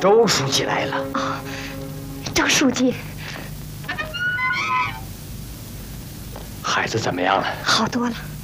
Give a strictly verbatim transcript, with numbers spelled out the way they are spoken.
周书记来了。 哦，周书记， 孩子怎么样了？ 好多了。